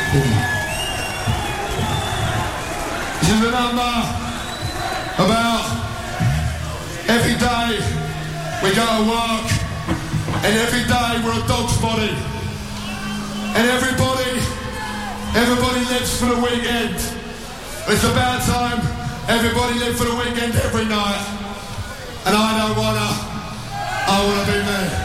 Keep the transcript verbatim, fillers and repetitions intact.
This is a number about every day we go to work and every day we're a dog's body. And everybody, everybody lives for the weekend. It's about time everybody live for the weekend every night. And I don't wanna, I wanna be me.